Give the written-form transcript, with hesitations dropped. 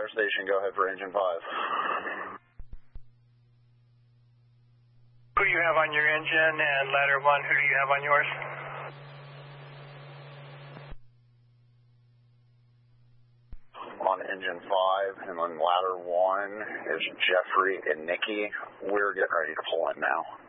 fire station, go ahead for engine 5. Who do you have on your engine, and ladder 1, who do you have on yours? On engine 5, and then ladder 1 is Jeffrey and Nikki. We're getting ready to pull in now.